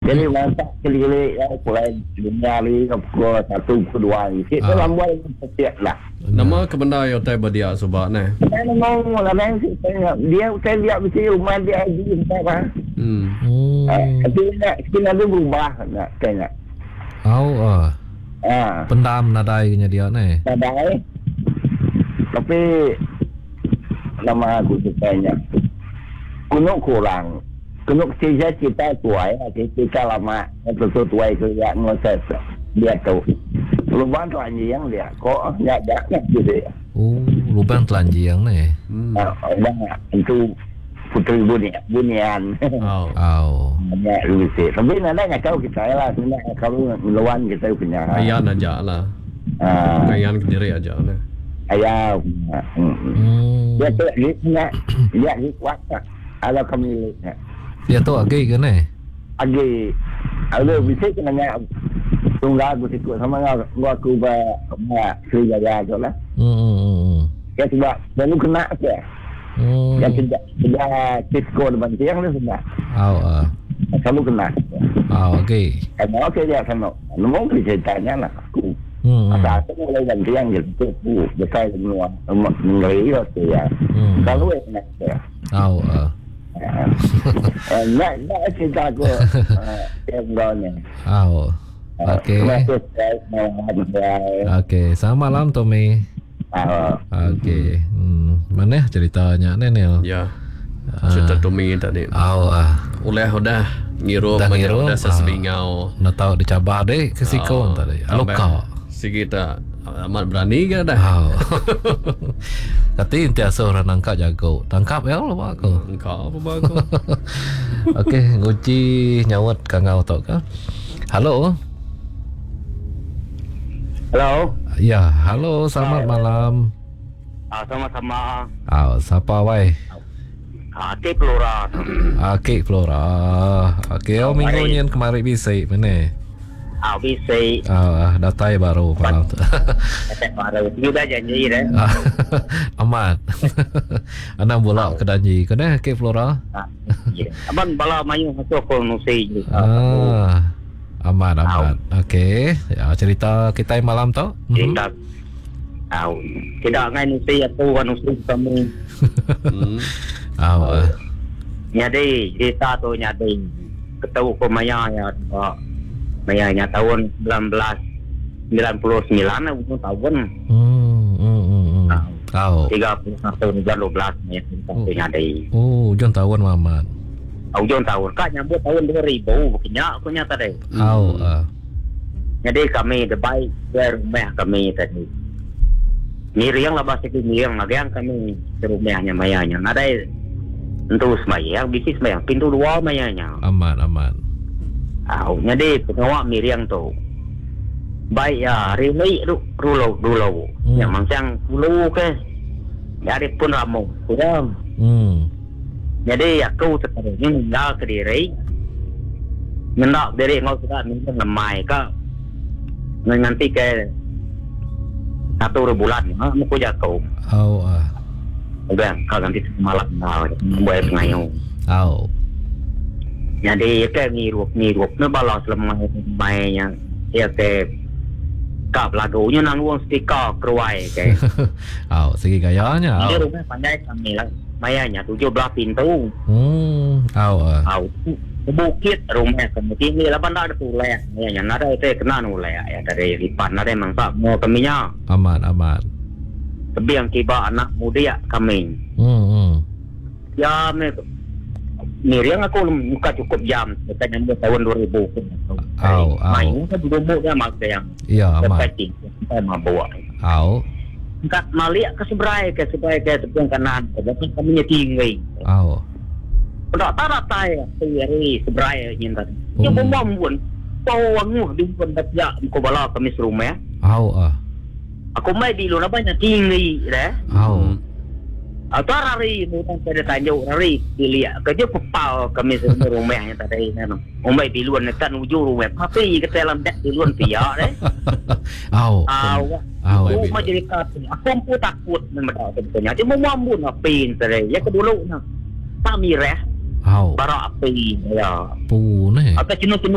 Jadi masa kali-kali mulai dunia ni ke satu kedua ni. Kita lambat setiap lah. Nama kebenda yang tay berdia sebab ni. Saya mau lah dia saya lihat mesti rumah dia di apa. Tapi nak berubah nak kena. Pendam nadainya dia ni. Nadai. Tapi nama aku tanya. Kuno kurang. Kuno cerita tua ya, cerita lama. Betul tua itu ya ngoses. Dia tahu. Lubang telanjang dia. Kok enggak gitu ya. Lubang telanjang ni. Itu putri bunian. Banyak lulusik. Tapi nak kau kita lah. Sebenarnya kalau melawan kita punya. Ayan aja lah. Ayan sendiri aja lah. Ayah. Dia tu dia kuat. Kalau kami dia tu agak ke ni? Agak. Ada bisa kena tunggal aku ikut sama aku kerja tu lah. Ya sebab baru kena apa? Yang tidak Cisco depan tiang tu sudah. Kamu kena. Okey. Okey dia sama. Mungkin ceritanya lah aku. Asal aku mulai dan tiang gitu. Besar semua. Ngeri tu ya. Kalau nak ya. Nak cerita aku yang ni. Okey. Okey, selamat malam Tommy. Okey. Mana ceritanya Nenel? Ya. Cerita Tommy tadi. Oleh udah ngirup udah seselingau. Nak tahu dicabar deh ke sikon tadi. Lokal. Sikit amat berani ke dah. Kati tiasa orang nangkap jago. Tangkap ya lo aku. Engkau apa bago? Okey, nguci nyawat kangau tok ke? Halo. Halo. Ya, halo, selamat malam. Sama-sama. Siapa wai? Kek Flora. Kek Flora. Okey, minggu ni kemarin bisik mana? Bisik. Datai baru malam tu. Datai baru. Sudah janji dah. Amat. Anak bola ke janji. Kena Kek Flora? Abang bala mayu masuk ke nusi. Aman. Okey. Ya, cerita kita malam tu. Cerita. Tidak ngai nusi atau nusi kamu. Nyadi cerita tu nyadi. Ketemu ke Maya ya. Mayanya tahun 1999 tahun. 31 bulan 12 Maya nyadi. Ujung tahun Mamat. Ujung tahun. Kak nyambut tahun 2000 bukannya aku nyata deh. Jadi kami debai ke rumah kami tadi. Miriang lah bahasa Miriang lagi yang kami ke rumahnya Mayanya. Ada untuk semayang, bisnis semayang. Pintu dua Mayanya. Aman. Jadi pengawak Miriang tu. Baik ya, rimai dulu. Yang macam dulu ke. Jadi pun ramai. Kurang. Jadi aku sekarang ni mendak ke diri. Mendak diri ngau sudah minta namai ke. Nanti ke 1 bulan. Aku jago. Udah, kalau nanti malam boleh pengayung. Jadi ke ngirup ni balas lemah mainnya. Ya ke kap lagunya nang uang speaker keruai ke. Segi gayanya. Ini rumah pandai kami lah. Mayanya 17 pintu. Bukit rumah kemudian ni lah bandar tu lah. Mayanya nada itu kena nulai ya dari lipat nada mangsa mau kaminya. Aman. Tapi yang kiba anak muda kami. Ya Miriam aku muka cukup jam. Kita nyambut tahun 2000. Main kan duduk dia masa yang. Ya aman. Kita bawa. Kat malik ke seberai ke sebelah kanan. Tapi kami tinggi. Tak tahu dari seberai nyintar. Dia membuat pawang di pun dak ko bala kami serumah. Aku mai di luar banyak tinggi dah. Atau hari mungkin saya tanya hari dilihat kerja pepal kami serumahnya tadi kan. Mai di luar nekan ujung rumah. Tapi kita dalam dak di luar pihak deh. Aku mau jadi kata. Aku pun takut memang sebetulnya. Cuma mampu nak pin tadi. Ya kedulu nak. Tak mirah. Barak api ya. Pu ni. Apa cina